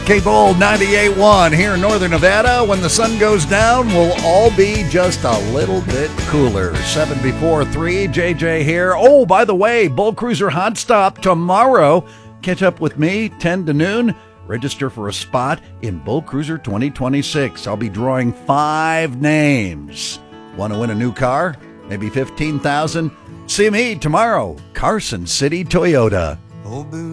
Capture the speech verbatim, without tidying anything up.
K-Bull ninety-eight point one here in Northern Nevada. When the sun goes down, we'll all be just a little bit cooler. seven before three, J J here. Oh, by the way, Bull Cruiser Hot Stop tomorrow. Catch up with me, ten to noon. Register for a spot in Bull Cruiser twenty twenty-six. I'll be drawing five names. Want to win a new car? Maybe fifteen thousand dollars? See me tomorrow, Carson City Toyota.